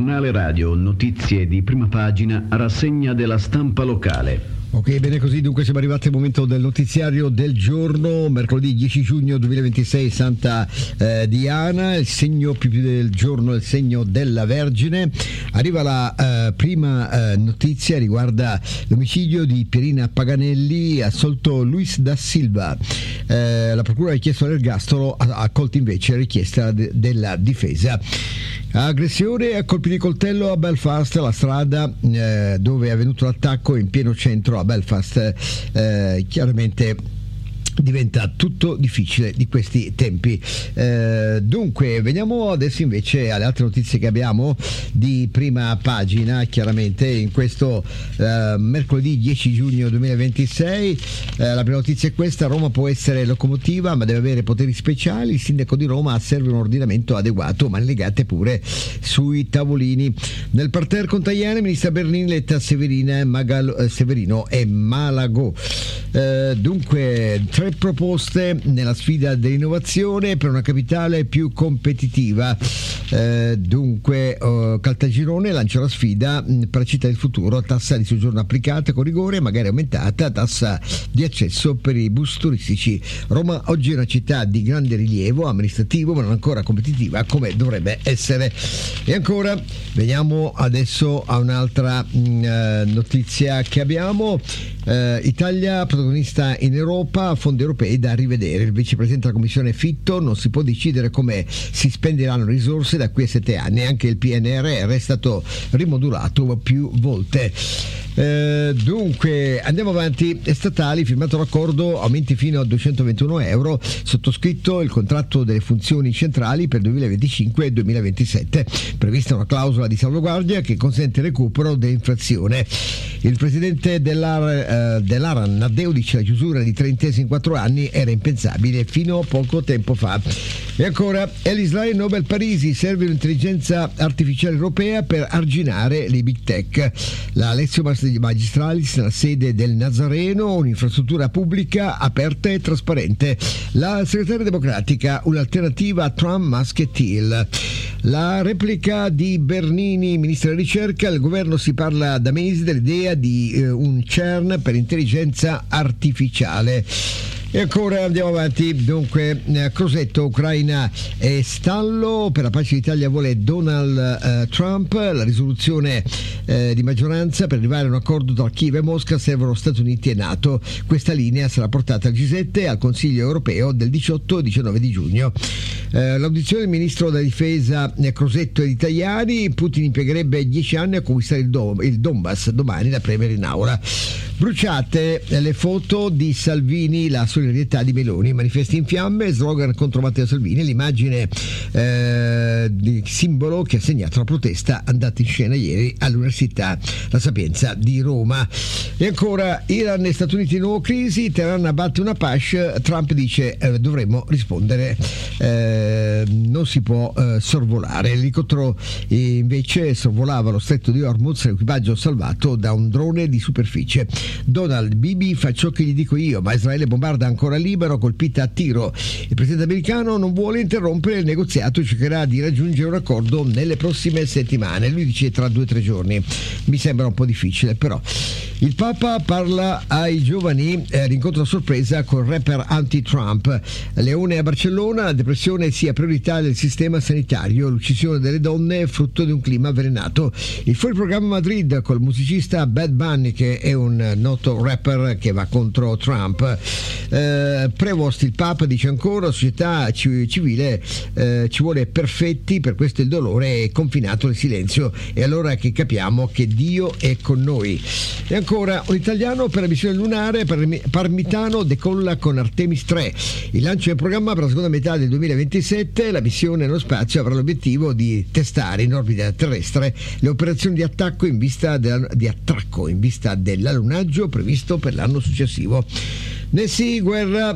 Giornale radio, notizie di prima pagina, rassegna della stampa locale. Ok, bene così, dunque siamo arrivati al momento del notiziario del giorno, mercoledì 10 giugno 2026, Santa Diana, il segno più del giorno è il segno della Vergine. Arriva la prima notizia, riguarda l'omicidio di Pierina Paganelli, assolto Luis da Silva. La procura ha chiesto l'ergastolo, ha accolto invece la richiesta della difesa. Aggressione a colpi di coltello a Belfast, la strada dove è avvenuto l'attacco in pieno centro a Belfast, chiaramente diventa tutto difficile di questi tempi. Dunque veniamo adesso invece alle altre notizie che abbiamo di prima pagina, chiaramente in questo mercoledì 10 giugno 2026. La prima notizia è questa: Roma può essere locomotiva ma deve avere poteri speciali, il sindaco di Roma serve un ordinamento adeguato, mani legate pure sui tavolini. Nel parterre con Tajani, ministra Bernini, Letta, Severino e Malagò. Dunque tre proposte nella sfida dell'innovazione per una capitale più competitiva. Dunque Caltagirone lancia la sfida per la città del futuro: tassa di soggiorno applicata con rigore, magari aumentata, tassa di accesso per i bus turistici. Roma oggi è una città di grande rilievo amministrativo ma non ancora competitiva come dovrebbe essere. E ancora veniamo adesso a un'altra notizia che abbiamo. Italia protagonista in Europa, fondi europei da rivedere. Il vicepresidente della Commissione Fitto: non si può decidere come si spenderanno risorse da qui a 7 anni. Anche il PNRR è stato rimodulato più volte. Dunque andiamo avanti. Statali, firmato l'accordo, aumenti fino a 221 euro, sottoscritto il contratto delle funzioni centrali per 2025 e 2027, prevista una clausola di salvaguardia che consente il recupero dell'inflazione. Il presidente dell'ARAN Naddeo dice: la chiusura di 3 intese in 4 anni era impensabile fino a poco tempo fa. E ancora Elisrael Nobel Parisi, serve un'intelligenza artificiale europea per arginare le big tech. La Lezio Magistralis nella sede del Nazareno, un'infrastruttura pubblica aperta e trasparente. La segretaria democratica: un'alternativa a Trump, Musk e Thiel. La replica di Bernini, ministro della ricerca: il governo si parla da mesi dell'idea di un CERN per intelligenza artificiale. E ancora andiamo avanti. Dunque Crosetto, Ucraina e stallo, per la pace d'Italia vuole Donald Trump. La risoluzione di maggioranza: per arrivare a un accordo tra Kiev e Mosca servono Stati Uniti e NATO. Questa linea sarà portata al G7 e al Consiglio europeo del 18 e 19 di giugno. L'audizione del ministro della difesa Crosetto e di Tajani: Putin impiegherebbe 10 anni a conquistare il Donbass, domani da premere in aula. Bruciate le foto di Salvini, la solidarietà di Meloni, manifesti in fiamme, slogan contro Matteo Salvini, l'immagine di simbolo che ha segnato la protesta andata in scena ieri all'Università La Sapienza di Roma. E ancora Iran e Stati Uniti in nuova crisi, Teheran abbatte una PASH, Trump dice dovremmo rispondere, non si può sorvolare. L'elicottero invece sorvolava lo stretto di Hormuz, l'equipaggio salvato da un drone di superficie. Donald: Bibi fa ciò che gli dico io, ma Israele bombarda ancora Libano, colpita a tiro. Il presidente americano non vuole interrompere il negoziato, cercherà di raggiungere un accordo nelle prossime settimane. Lui dice tra 2 o 3 giorni. Mi sembra un po' difficile, però. Il Papa parla ai giovani, rincontro a sorpresa con il rapper anti-Trump. Leone a Barcellona: la depressione sia priorità del sistema sanitario, l'uccisione delle donne è frutto di un clima avvelenato. Il fuori programma a Madrid col musicista Bad Bunny, che è un noto rapper che va contro Trump. Prevost, il Papa dice ancora: la società civile ci vuole perfetti, per questo il dolore è confinato nel silenzio, e allora che capiamo che Dio è con noi. E ancora un italiano per la missione lunare, Parmitano decolla con Artemis 3, il lancio è in programma per la seconda metà del 2027. La missione nello spazio avrà l'obiettivo di testare in orbita terrestre le operazioni di attacco in vista dell'allunaggio previsto per l'anno successivo. Guerra